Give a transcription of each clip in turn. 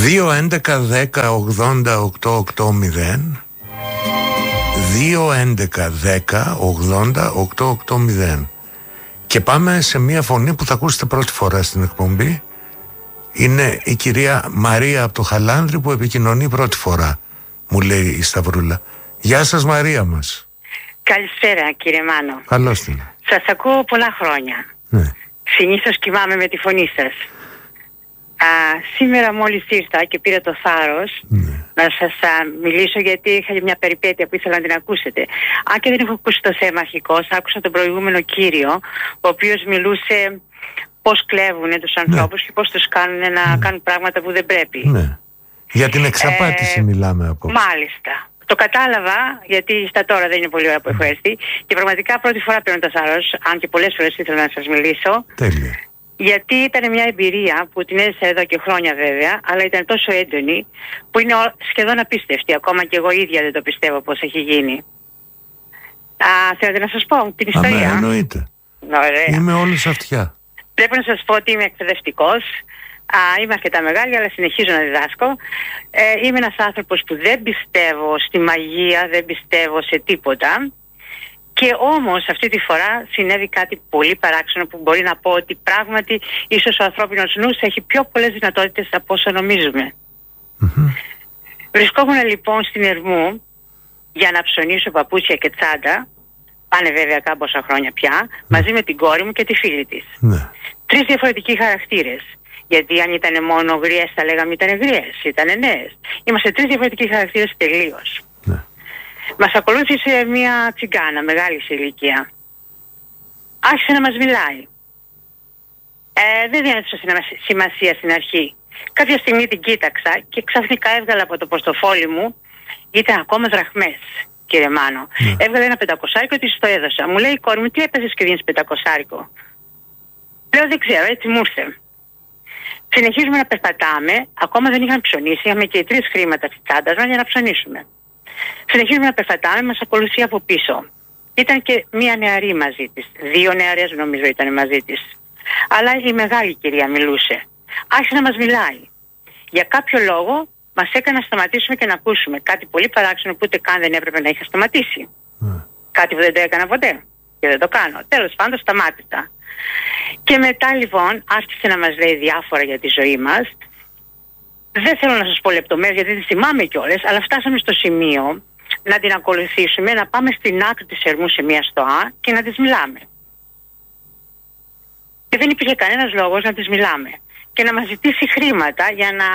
2-11-10-80-880 2-11-10-80-880. Και πάμε σε μια φωνή που θα ακούσετε πρώτη φορά στην εκπομπή. Είναι η κυρία Μαρία από το Χαλάνδρη που επικοινωνεί πρώτη φορά, μου λέει η Σταυρούλα. Γεια σας Μαρία μας. Καλησπέρα κύριε Μάνο. Καλώς την. Σας ακούω πολλά χρόνια. Ναι. Συνήθως κοιμάμαι με τη φωνή σας. Σήμερα μόλις ήρθα και πήρα το θάρρος να σας μιλήσω, γιατί είχα μια περιπέτεια που ήθελα να την ακούσετε. Αν και δεν έχω ακούσει το θέμα αρχικώς, άκουσα τον προηγούμενο κύριο, ο οποίος μιλούσε πώς κλέβουν τους ανθρώπους και πώς τους κάνουν να κάνουν πράγματα που δεν πρέπει. Ναι. Για την εξαπάτηση μιλάμε από. Μάλιστα. Το κατάλαβα, γιατί στα τώρα δεν είναι πολύ ώρα που έχω έρθει και πραγματικά πρώτη φορά παίρνω το θάρρος, αν και πολλές φορές ήθελα να σας μιλήσω. Τέλεια. Γιατί ήταν μια εμπειρία που την έζησα εδώ και χρόνια βέβαια, αλλά ήταν τόσο έντονη που είναι σχεδόν απίστευτη. Ακόμα και εγώ ίδια δεν το πιστεύω πως έχει γίνει. Θέλετε να σας πω την ιστορία? Εννοείται. Ωραία. Είμαι όλος αυτιά. Πρέπει να σας πω ότι είμαι εκπαιδευτικός. Είμαι αρκετά μεγάλη, αλλά συνεχίζω να διδάσκω. Είμαι ένας άνθρωπος που δεν πιστεύω στη μαγεία, δεν πιστεύω σε τίποτα. Και όμως αυτή τη φορά συνέβη κάτι πολύ παράξενο που μπορεί να πω ότι πράγματι ίσως ο ανθρώπινος νους έχει πιο πολλές δυνατότητες από όσο νομίζουμε. Βρισκόμουν λοιπόν στην Ερμού για να ψωνίσω παπούτσια και τσάντα. Πάνε βέβαια κάμποσα χρόνια πια, μαζί με την κόρη μου και τη φίλη της. 3 διαφορετικοί χαρακτήρες. Γιατί αν ήταν μόνο γριές θα λέγαμε ήταν γριές, ήταν νέες. Είμαστε 3 διαφορετικοί χαρακτήρες τελείως. Μας ακολούθησε μια τσιγκάνα μεγάλη σε ηλικία. Άρχισε να μας μιλάει. Δεν διέθεσα σημασία στην αρχή. Κάποια στιγμή την κοίταξα και ξαφνικά έβγαλα από το ποστοφόλι μου, ήταν ακόμα δραχμές, κύριε Μάνο. Έβγαλε ένα 500 και της το έδωσα. Μου λέει η κόρη μου, τι έπαιζες και δίνεις 500? Λέω δεν ξέρω, έτσι μου ήρθε. Συνεχίζουμε να περπατάμε, ακόμα δεν είχαμε ψωνίσει, είχαμε και 3 χρήματα στη τσάντα μας για να ψωνίσουμε. Συνεχίζουμε να περπατάμε, μας ακολουθεί από πίσω. Ήταν και μία νεαρή μαζί της. 2 νεαρές νομίζω ήταν μαζί της. Αλλά η μεγάλη κυρία μιλούσε. Άρχισε να μας μιλάει. Για κάποιο λόγο μας έκανε να σταματήσουμε και να ακούσουμε κάτι πολύ παράξενο που ούτε καν δεν έπρεπε να είχα σταματήσει. Κάτι που δεν το έκανα ποτέ και δεν το κάνω. Τέλος πάντων σταμάτησα. Και μετά λοιπόν άρχισε να μας λέει διάφορα για τη ζωή μας. Δεν θέλω να σας πω λεπτομέρειες γιατί τις θυμάμαι κιόλας, αλλά φτάσαμε στο σημείο να την ακολουθήσουμε, να πάμε στην άκρη της Ερμού σε μια στοά και να τις μιλάμε. Και δεν υπήρχε κανένας λόγος να τις μιλάμε. Και να μας ζητήσει χρήματα για να...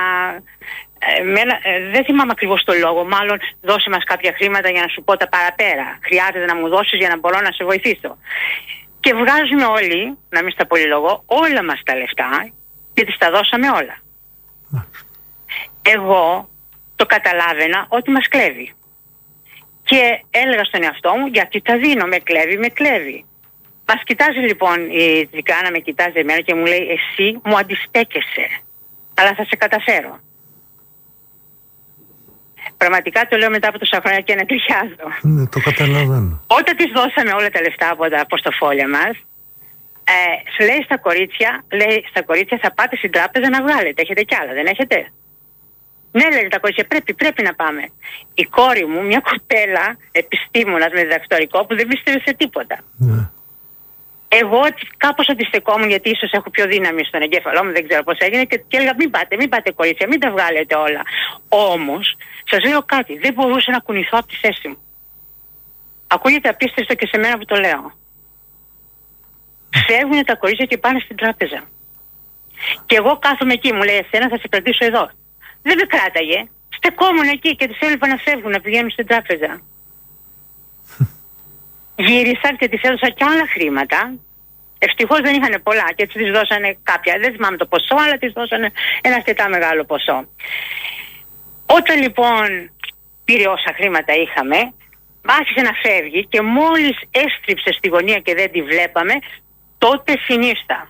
δεν θυμάμαι ακριβώς το λόγο, μάλλον δώσε μας κάποια χρήματα για να σου πω τα παραπέρα. Χρειάζεται να μου δώσεις για να μπορώ να σε βοηθήσω. Και βγάζουμε όλοι, να μην στα πολυλογώ, όλα μας τα λεφτά και τις τα δώσαμε όλα. Εγώ το καταλάβαινα ότι μας κλέβει. Και έλεγα στον εαυτό μου, γιατί τα δίνω, με κλέβει. Μας κοιτάζει λοιπόν η Τζικάνα, με κοιτάζει εμένα και μου λέει, εσύ μου αντιστέκεσαι, αλλά θα σε καταφέρω. Πραγματικά το λέω μετά από τόσα χρόνια και ανατριχιάζω. Ναι, το καταλαβαίνω. Όταν τις δώσαμε όλα τα λεφτά από τα ποστοφόλια μας, σου λέει στα κορίτσια θα πάτε στην τράπεζα να βγάλετε. Έχετε κι άλλα, δεν έχετε? Ναι, λέει τα κορίτσια, πρέπει να πάμε. Η κόρη μου, μια κοπέλα επιστήμονας με διδακτορικό που δεν πίστευε σε τίποτα. Εγώ κάπως αντιστεκόμουν, γιατί ίσως έχω πιο δύναμη στον εγκέφαλό μου, δεν ξέρω πώς έγινε, και έλεγα μην πάτε κορίτσια, μην τα βγάλετε όλα. Όμως, σας λέω κάτι, δεν μπορούσα να κουνηθώ από τη θέση μου. Ακούγεται απίστευτο και σε μένα που το λέω. Φεύγουν τα κορίτσια και πάνε στην τράπεζα. Και εγώ κάθομαι εκεί, μου λέει εσένα θα σε κρατήσω εδώ. Δεν με κράταγε. Στεκόμουν εκεί και τις έβλεπα να φεύγουν, να πηγαίνουν στην τράπεζα. Γύρισαν και τις έδωσα και άλλα χρήματα. Ευτυχώς δεν είχαν πολλά και έτσι τις δώσανε κάποια. Δεν θυμάμαι το ποσό, αλλά τις δώσανε ένα αρκετά μεγάλο ποσό. Όταν λοιπόν πήρε όσα χρήματα είχαμε, άρχισε να φεύγει και μόλις έστριψε στη γωνία και δεν τη βλέπαμε, τότε συνίστα.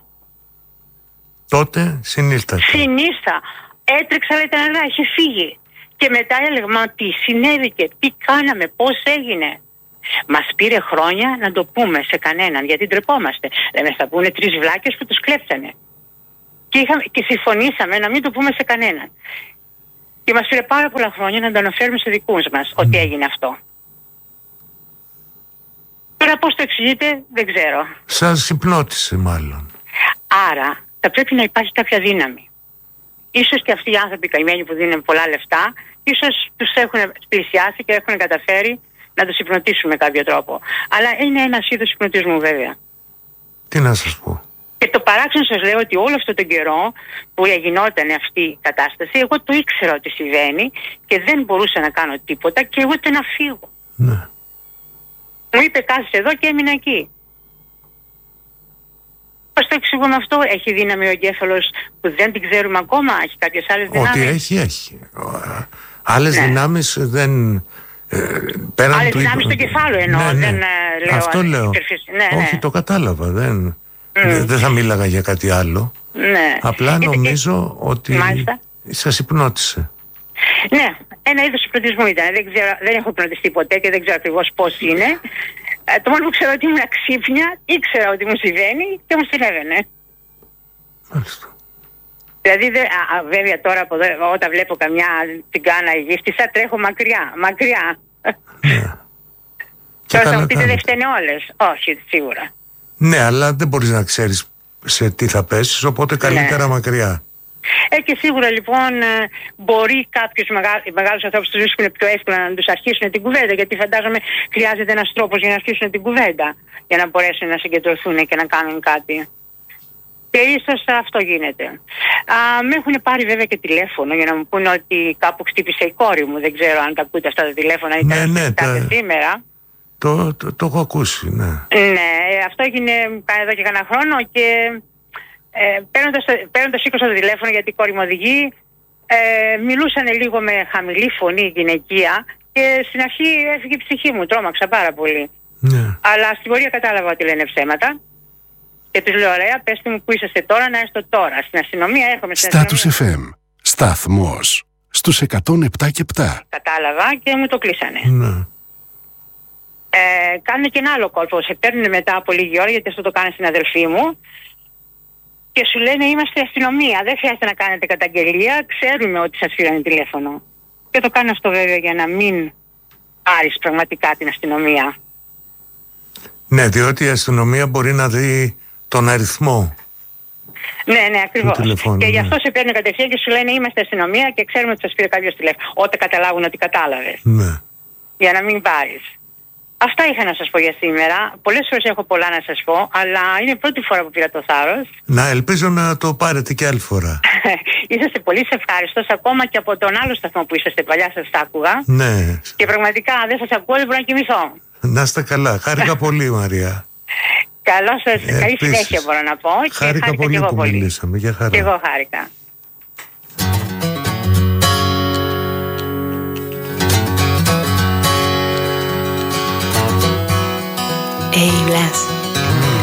Συνίστα. Έτρεξα, αλλά ήταν αργά, είχε φύγει. Και μετά έλεγα, μα τι συνέβηκε, τι κάναμε, πώς έγινε. Μας πήρε χρόνια να το πούμε σε κανέναν, γιατί ντρεπόμαστε. Λέμε, θα πούνε 3 βλάκες που τους κλέψανε. Και συμφωνήσαμε να μην το πούμε σε κανέναν. Και μας πήρε πάρα πολλά χρόνια να το αναφέρουμε σε δικούς μας ότι έγινε αυτό. Τώρα πώς το εξηγείτε δεν ξέρω. Σας υπνώτισε μάλλον. Άρα θα πρέπει να υπάρχει κάποια δύναμη. Ίσως και αυτοί οι άνθρωποι καημένοι που δίνουν πολλά λεφτά, ίσως τους έχουν πλησιάσει και έχουν καταφέρει να τους υπνοτήσουν με κάποιο τρόπο. Αλλά είναι ένας είδος υπνοτισμού βέβαια. Τι να σας πω. Και το παράξενο σας λέω ότι όλο αυτό τον καιρό που γινόταν αυτή η κατάσταση, εγώ το ήξερα ότι συμβαίνει και δεν μπορούσα να κάνω τίποτα και εγώ ούτε να φύγω. Ναι. Μου είπε κάθισε εδώ και έμεινα εκεί. Πώς το εξηγούμε αυτό? Έχει δύναμη ο εγκέφαλος που δεν την ξέρουμε ακόμα? Έχει κάποιες άλλες δυνάμεις? Ότι έχει. Άλλες δυνάμεις δεν... άλλες δυνάμεις στο κεφάλαιο εννοώ. Ναι. Δεν, λέω, αυτό λέω. Όχι, το κατάλαβα. Δεν θα μίλαγα για κάτι άλλο. Ναι. Απλά νομίζω ότι μάλιστα σας υπνώτισε. Ναι, ένα είδος υπνοτισμού ήταν. Δεν έχω υπνοτιστεί ποτέ και δεν ξέρω ακριβώς πώς είναι. Το μόνο που ξέρω ότι ήμουν ξύπνια, ήξερα ότι μου συμβαίνει και μου συνέβαινε. Μάλιστα. Δηλαδή, βέβαια τώρα από εδώ, όταν βλέπω καμιά τσιγκάνα γύφτισσα, τρέχω μακριά. Ναι. Τώρα θα μου πείτε δεν φταίνε όλες. Όχι, σίγουρα. Ναι, αλλά δεν μπορείς να ξέρεις σε τι θα πέσεις, οπότε καλύτερα μακριά. Και σίγουρα λοιπόν μπορεί κάποιους μεγάλους ανθρώπους τους βρίσκουν πιο εύκολα να τους αρχίσουν την κουβέντα, γιατί φαντάζομαι χρειάζεται ένας τρόπος για να αρχίσουν την κουβέντα, για να μπορέσουν να συγκεντρωθούν και να κάνουν κάτι. Και ίσως αυτό γίνεται. Με έχουν πάρει βέβαια και τηλέφωνο για να μου πούνε ότι κάπου χτύπησε η κόρη μου. Δεν ξέρω αν τα ακούτε αυτά τα τηλέφωνα, ήταν σήμερα. Το έχω ακούσει, ναι. Ναι, αυτό έγινε εδώ και κανένα χρόνο και παίρνοντας σήκωσα το τηλέφωνο γιατί η κόρη μου οδηγεί, μιλούσαν λίγο με χαμηλή φωνή γυναικεία και στην αρχή έφυγε η ψυχή μου, τρόμαξα πάρα πολύ. Ναι. Αλλά στην πορεία κατάλαβα ότι λένε ψέματα και τους λέω ωραία, πέστε μου που είσαστε τώρα να έρθω τώρα. Στην αστυνομία έρχομαι. Status FM, σταθμός στους 107 και 7. Κατάλαβα και μου το κλείσανε. Ναι. Κάνουν και ένα άλλο κόλπο. Σε παίρνουν μετά από λίγη ώρα, γιατί αυτό το κάνει στην αδελφή μου, και σου λένε είμαστε αστυνομία. Δεν χρειάζεται να κάνετε καταγγελία. Ξέρουμε ότι σας πήραν τηλέφωνο. Και το κάνω αυτό βέβαια για να μην πάρεις πραγματικά την αστυνομία. Ναι, διότι η αστυνομία μπορεί να δει τον αριθμό. Ναι, ακριβώς. Και γι' αυτό σε παίρνουν κατευθείαν και σου λένε είμαστε αστυνομία και ξέρουμε ότι σας πήρε κάποιος τηλέφωνο. Όταν καταλάβουν ότι κατάλαβες. Ναι. Για να μην πάρεις. Αυτά είχα να σας πω για σήμερα. Πολλές φορές έχω πολλά να σας πω, αλλά είναι η πρώτη φορά που πήρα το θάρρος. Να, ελπίζω να το πάρετε και άλλη φορά. Είσαστε πολύ ευχάριστος, ακόμα και από τον άλλο σταθμό που είσαστε παλιά σας άκουγα. Ναι. Και πραγματικά δεν σας ακούω, δεν μπορώ να κοιμηθώ. Να είστε καλά. Χάρηκα πολύ, Μαρία. Καλό σας, καλή συνέχεια μπορώ να πω. Χάρηκα και πολύ που μιλήσαμε. Για χαρά. Και εγώ χάρηκα. Hey, Blas.